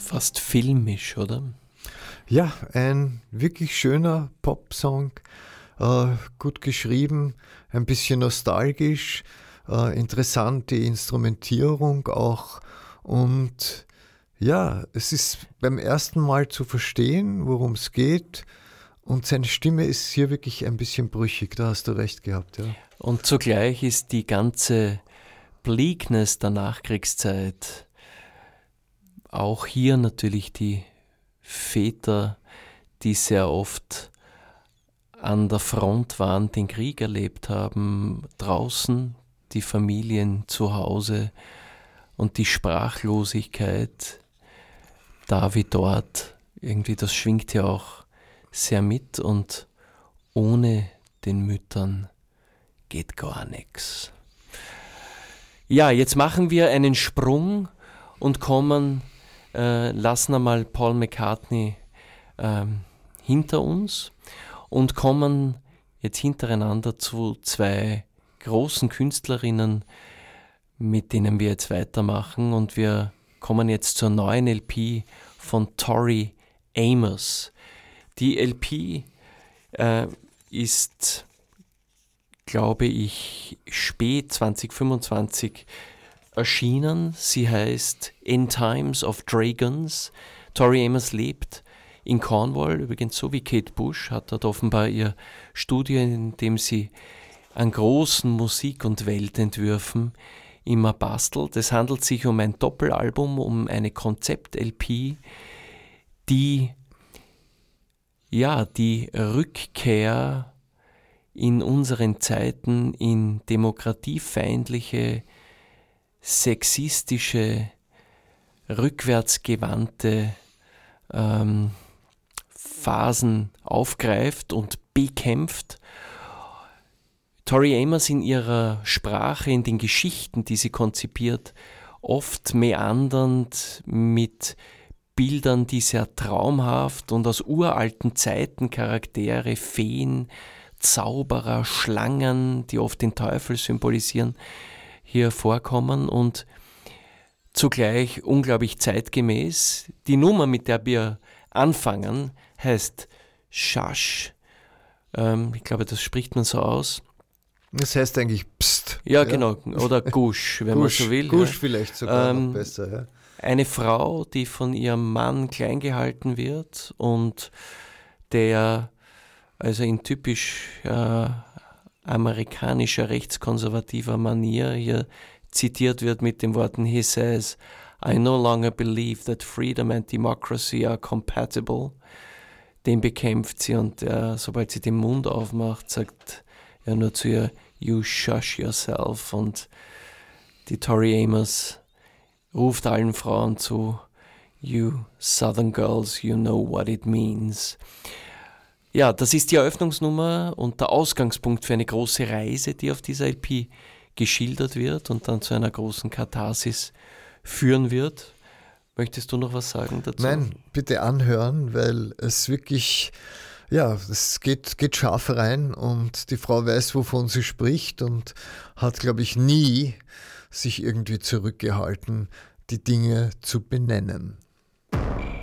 fast filmisch, oder? Ja, ein wirklich schöner Popsong, gut geschrieben, ein bisschen nostalgisch, interessant die Instrumentierung auch und ja, es ist beim ersten Mal zu verstehen, worum es geht und seine Stimme ist hier wirklich ein bisschen brüchig, da hast du recht gehabt, ja. Und zugleich ist die ganze Bleakness der Nachkriegszeit, auch hier natürlich die Väter, die sehr oft an der Front waren, den Krieg erlebt haben, draußen die Familien zu Hause und die Sprachlosigkeit, da wie dort, irgendwie das schwingt ja auch sehr mit und ohne den Müttern geht gar nichts. Ja, jetzt machen wir einen Sprung und lassen einmal Paul McCartney hinter uns und kommen jetzt hintereinander zu zwei großen Künstlerinnen, mit denen wir jetzt weitermachen. Und wir kommen jetzt zur neuen LP von Tori Amos. Die LP ist, glaube ich, spät 2025 erschienen. Sie heißt In Times of Dragons. Tori Amos lebt in Cornwall, übrigens so wie Kate Bush, hat dort offenbar ihr Studio, in dem sie an großen Musik- und Weltentwürfen immer bastelt. Es handelt sich um ein Doppelalbum, um eine Konzept-LP, die Rückkehr in unseren Zeiten in demokratiefeindliche, sexistische, rückwärtsgewandte Phasen aufgreift und bekämpft. Tori Amos in ihrer Sprache, in den Geschichten, die sie konzipiert, oft meandernd mit Bildern, die sehr traumhaft und aus uralten Zeiten Charaktere, Feen, Zauberer, Schlangen, die oft den Teufel symbolisieren, hier vorkommen und zugleich unglaublich zeitgemäß. Die Nummer, mit der wir anfangen, heißt Shush. Ich glaube, das spricht man so aus. Das heißt eigentlich Psst. Ja, genau. Oder Gush, wenn man so will. Gush vielleicht sogar noch besser. Ja. Eine Frau, die von ihrem Mann klein gehalten wird und der also in typisch amerikanischer rechtskonservativer Manier hier zitiert wird mit den Worten He says, I no longer believe that freedom and democracy are compatible. Den bekämpft sie und sobald sie den Mund aufmacht, sagt er nur zu ihr, you shush yourself. Und die Tori Amos ruft allen Frauen zu, you Southern girls, you know what it means. Ja, das ist die Eröffnungsnummer und der Ausgangspunkt für eine große Reise, die auf dieser LP geschildert wird und dann zu einer großen Katharsis führen wird. Möchtest du noch was sagen dazu? Nein, bitte anhören, weil es wirklich, ja, es geht scharf rein und die Frau weiß, wovon sie spricht und hat, glaube ich, nie sich irgendwie zurückgehalten, die Dinge zu benennen.